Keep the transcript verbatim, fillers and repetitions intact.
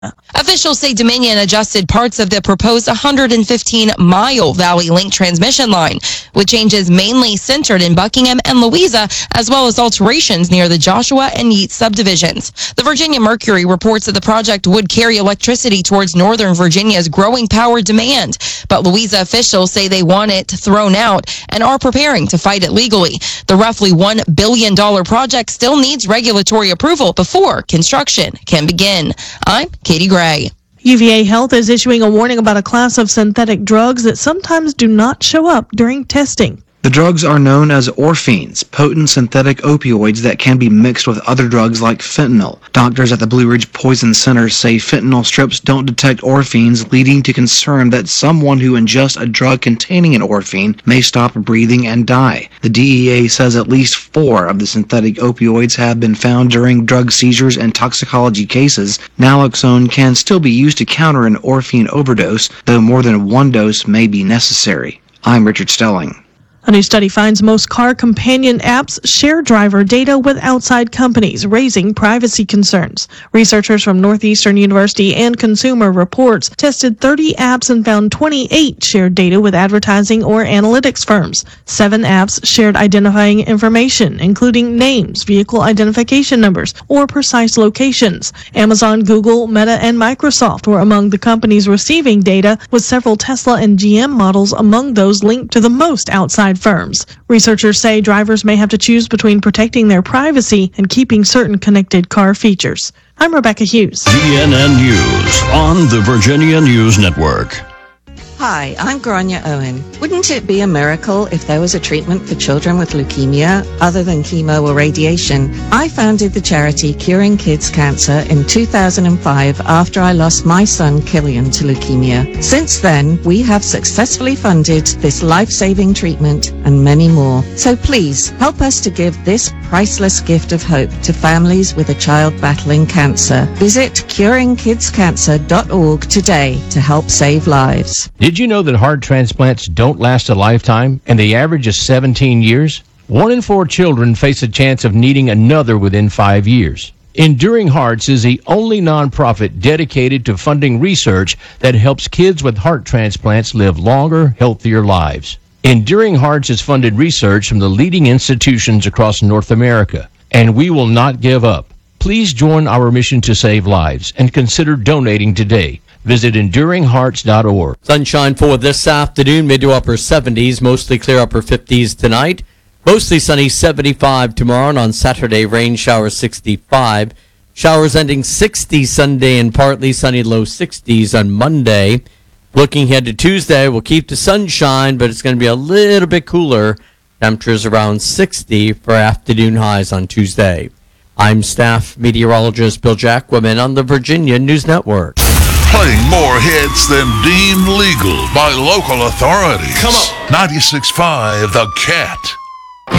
Officials say Dominion adjusted parts of the proposed one hundred fifteen mile Valley Link transmission line, with changes mainly centered in Buckingham and Louisa, as well as alterations near the Joshua and Yeats subdivisions. The Virginia Mercury reports that the project would carry electricity towards Northern Virginia's growing power demand, but Louisa officials say they want it thrown out and are preparing to fight it legally. The roughly one billion dollars project still needs regulatory approval before construction can begin. I'm Katie Gray. U V A Health is issuing a warning about a class of synthetic drugs that sometimes do not show up during testing. The drugs are known as orphines, potent synthetic opioids that can be mixed with other drugs like fentanyl. Doctors at the Blue Ridge Poison Center say fentanyl strips don't detect orphines, leading to concern that someone who ingests a drug containing an orphine may stop breathing and die. The D E A says at least four of the synthetic opioids have been found during drug seizures and toxicology cases. Naloxone can still be used to counter an orphine overdose, though more than one dose may be necessary. I'm Richard Stelling. A new study finds most car companion apps share driver data with outside companies, raising privacy concerns. Researchers from Northeastern University and Consumer Reports tested thirty apps and found twenty-eight shared data with advertising or analytics firms. Seven apps shared identifying information, including names, vehicle identification numbers, or precise locations. Amazon, Google, Meta, and Microsoft were among the companies receiving data, with several Tesla and G M models among those linked to the most outside firms. Researchers say drivers may have to choose between protecting their privacy and keeping certain connected car features. I'm Rebecca Hughes. V N N News on the Virginia News Network. Hi, I'm Grania Owen. Wouldn't it be a miracle if there was a treatment for children with leukemia other than chemo or radiation? I founded the charity Curing Kids Cancer in two thousand five after I lost my son Killian to leukemia. Since then, we have successfully funded this life-saving treatment and many more. So please, help us to give this priceless gift of hope to families with a child battling cancer. Visit curing kids cancer dot org today to help save lives. Did you know that heart transplants don't last a lifetime and the average is seventeen years? One in four children face a chance of needing another within five years. Enduring Hearts is the only nonprofit dedicated to funding research that helps kids with heart transplants live longer, healthier lives. Enduring Hearts has funded research from the leading institutions across North America, and we will not give up. Please join our mission to save lives and consider donating today. Visit enduring hearts dot org. Sunshine for this afternoon, mid to upper seventies, mostly clear upper fifties tonight. Mostly sunny seventy-five tomorrow, and on Saturday, rain showers sixty-five. Showers ending sixty Sunday and partly sunny low sixties on Monday. Looking ahead to Tuesday, we'll keep the sunshine, but it's going to be a little bit cooler. Temperatures around sixty for afternoon highs on Tuesday. I'm staff meteorologist Bill Jacquemin on the Virginia News Network. Playing more hits than deemed legal by local authorities. Come on. ninety-six point five The Cat.